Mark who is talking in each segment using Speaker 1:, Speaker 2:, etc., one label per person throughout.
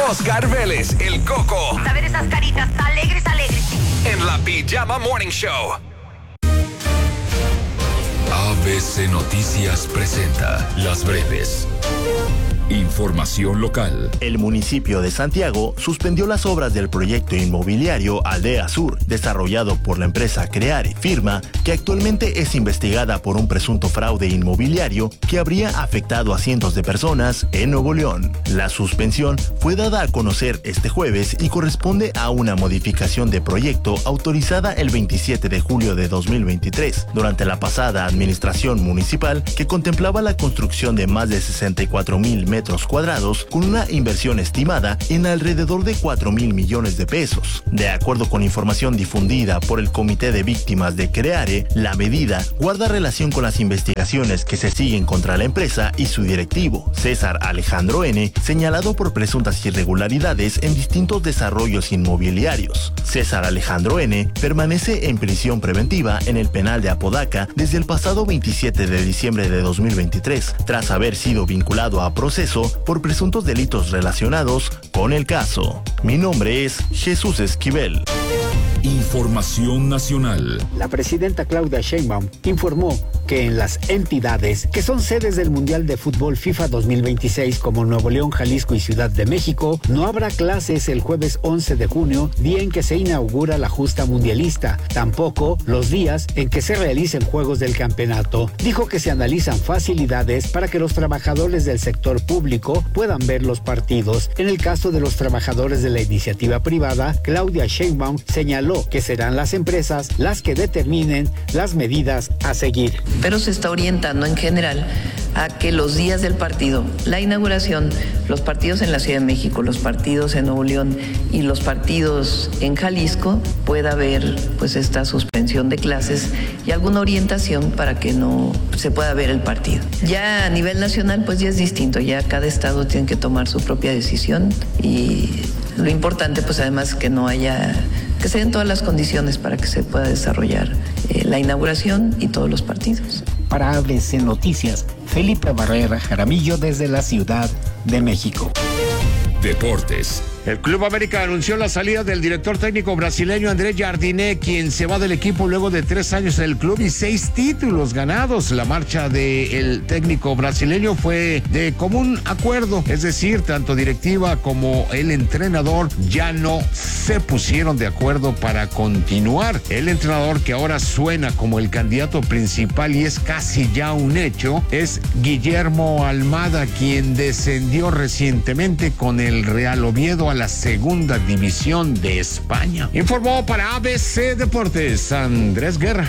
Speaker 1: Oscar Vélez, el Coco.
Speaker 2: A ver esas caritas alegres.
Speaker 1: En la Pijama Morning Show.
Speaker 3: ABC Noticias presenta Las Breves. Información local.
Speaker 4: El municipio de Santiago suspendió las obras del proyecto inmobiliario Aldea Sur, desarrollado por la empresa Creare, firma que actualmente es investigada por un presunto fraude inmobiliario que habría afectado a cientos de personas en Nuevo León. La suspensión fue dada a conocer este jueves y corresponde a una modificación de proyecto autorizada el 27 de julio de 2023, durante la pasada administración municipal, que contemplaba la construcción de más de 64,000 metros cuadrados con una inversión estimada en alrededor de 4,000 millones de pesos. De acuerdo con información difundida por el Comité de Víctimas de Creare, la medida guarda relación con las investigaciones que se siguen contra la empresa y su directivo, César Alejandro N., señalado por presuntas irregularidades en distintos desarrollos inmobiliarios. César Alejandro N. permanece en prisión preventiva en el penal de Apodaca desde el pasado 27 de diciembre de 2023, tras haber sido vinculado a proceso por presuntos delitos relacionados con el caso. Mi nombre es Jesús Esquivel.
Speaker 3: Información nacional.
Speaker 5: La presidenta Claudia Sheinbaum informó que en las entidades que son sedes del Mundial de Fútbol FIFA 2026 como Nuevo León, Jalisco y Ciudad de México, no habrá clases el jueves 11 de junio, día en que se inaugura la justa mundialista, tampoco los días en que se realicen juegos del campeonato. Dijo que se analizan facilidades para que los trabajadores del sector público puedan ver los partidos. En el caso de los trabajadores de la iniciativa privada, Claudia Sheinbaum señaló que serán las empresas las que determinen las medidas a seguir.
Speaker 6: Pero se está orientando en general a que los días del partido, la inauguración, los partidos en la Ciudad de México, los partidos en Nuevo León y los partidos en Jalisco, pueda haber pues esta suspensión de clases y alguna orientación para que no se pueda ver el partido. Ya a nivel nacional pues ya es distinto, ya cada estado tiene que tomar su propia decisión y lo importante pues además que no haya, que se den todas las condiciones para que se pueda desarrollar la inauguración y todos los partidos.
Speaker 5: Para ABC Noticias, Felipe Barrera Jaramillo desde la Ciudad de México.
Speaker 3: Deportes.
Speaker 7: El Club América anunció la salida del director técnico brasileño André Jardiné, quien se va del equipo luego de 3 años en el club y 6 títulos ganados. La marcha del técnico brasileño fue de común acuerdo, es decir, tanto directiva como el entrenador ya no se pusieron de acuerdo para continuar. El entrenador, que ahora suena como el candidato principal y es casi ya un hecho, es Guillermo Almada, quien descendió recientemente con el Real Oviedo a la segunda división de España. Informó para ABC Deportes Andrés Guerra.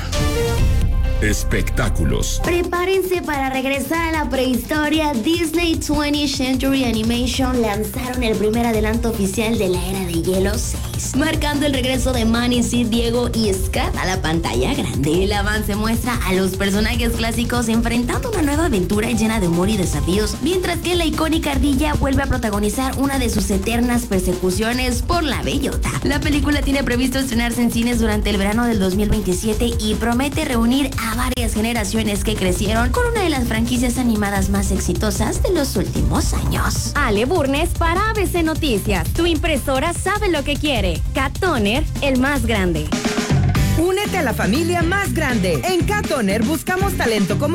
Speaker 3: Espectáculos.
Speaker 8: Prepárense para regresar a la prehistoria. Disney 20th Century Animation lanzaron el primer adelanto oficial de la Era de Hielo 6, marcando el regreso de Manny, Sid, Diego y Scar a la pantalla grande. El avance muestra a los personajes clásicos enfrentando una nueva aventura llena de humor y desafíos, mientras que la icónica ardilla vuelve a protagonizar una de sus eternas persecuciones por la bellota. La película tiene previsto estrenarse en cines durante el verano del 2027 y promete reunir a varias generaciones que crecieron con una de las franquicias animadas más exitosas de los últimos años.
Speaker 9: Ale Burnes para ABC Noticias. Tu impresora sabe lo que quiere. Cat Toner, el más grande.
Speaker 10: Únete a la familia más grande. En Cat Toner buscamos talento como